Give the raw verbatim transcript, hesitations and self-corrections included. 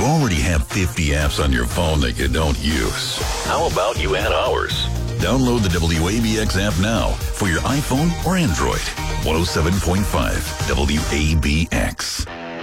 already have fifty apps on your phone that you don't use. How about you add ours? Download the W A B X app now for your iPhone or Android. one oh seven point five W A B X.